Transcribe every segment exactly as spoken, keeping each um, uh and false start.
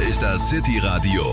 ist das City Radio,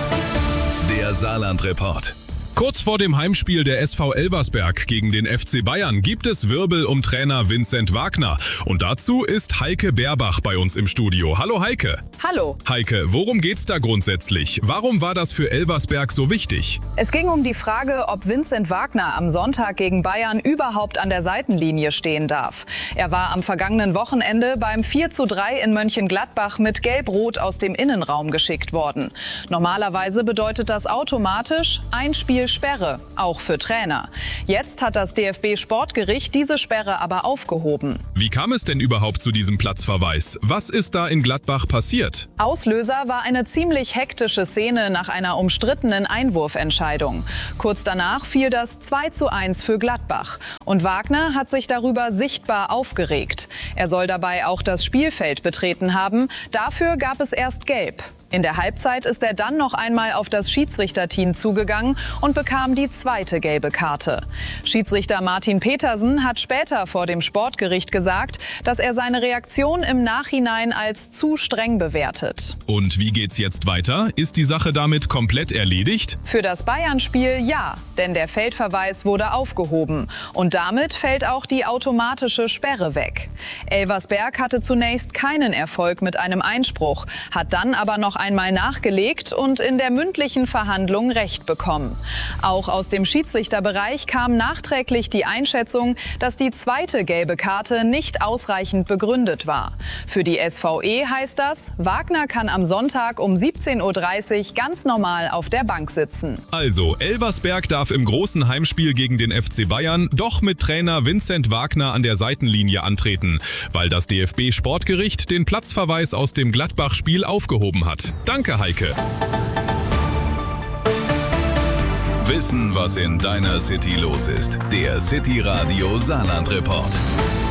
der Saarland-Report. Kurz vor dem Heimspiel der S V Elversberg gegen den F C Bayern gibt es Wirbel um Trainer Vincent Wagner. Und dazu ist Heike Berbach bei uns im Studio. Hallo Heike. Hallo. Heike, worum geht's da grundsätzlich? Warum war das für Elversberg so wichtig? Es ging um die Frage, ob Vincent Wagner am Sonntag gegen Bayern überhaupt an der Seitenlinie stehen darf. Er war am vergangenen Wochenende beim vier zu drei in Mönchengladbach mit Gelb-Rot aus dem Innenraum geschickt worden. Normalerweise bedeutet das automatisch ein Spiel Sperre, auch für Trainer. Jetzt hat das D F B-Sportgericht diese Sperre aber aufgehoben. Wie kam es denn überhaupt zu diesem Platzverweis? Was ist da in Gladbach passiert? Auslöser war eine ziemlich hektische Szene nach einer umstrittenen Einwurfentscheidung. Kurz danach fiel das zwei zu eins für Gladbach. Und Wagner hat sich darüber sichtbar aufgeregt. Er soll dabei auch das Spielfeld betreten haben. Dafür gab es erst Gelb. In der Halbzeit ist er dann noch einmal auf das Schiedsrichterteam zugegangen und bekam die zweite gelbe Karte. Schiedsrichter Martin Petersen hat später vor dem Sportgericht gesagt, dass er seine Reaktion im Nachhinein als zu streng bewertet. Und wie geht's jetzt weiter? Ist die Sache damit komplett erledigt? Für das Bayern-Spiel ja, denn der Feldverweis wurde aufgehoben. Und damit fällt auch die automatische Sperre weg. Elversberg hatte zunächst keinen Erfolg mit einem Einspruch, hat dann aber noch einmal nachgelegt und in der mündlichen Verhandlung Recht bekommen. Auch aus dem Schiedsrichterbereich kam nachträglich die Einschätzung, dass die zweite gelbe Karte nicht ausreichend begründet war. Für die S V E heißt das, Wagner kann am Sonntag um siebzehn Uhr dreißig ganz normal auf der Bank sitzen. Also, Elversberg darf im großen Heimspiel gegen den F C Bayern doch mit Trainer Vincent Wagner an der Seitenlinie antreten, weil das D F B-Sportgericht den Platzverweis aus dem Gladbach-Spiel aufgehoben hat. Danke, Heike. Wissen, was in deiner City los ist. Der City Radio Saarland-Report.